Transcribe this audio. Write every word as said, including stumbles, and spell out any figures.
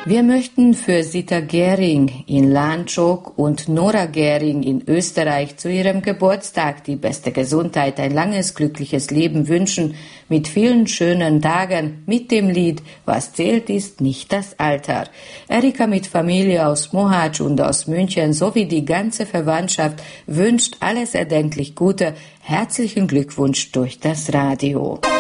Wir möchten für Sita Gering in Landschok und Nora Gering in Österreich zu ihrem Geburtstag die beste Gesundheit, ein langes, glückliches Leben wünschen, mit vielen schönen Tagen, mit dem Lied Was zählt ist nicht das Alter. Erika mit Familie aus Mohács und aus München sowie die ganze Verwandtschaft wünscht alles erdenklich Gute. Herzlichen Glückwunsch durch das Radio.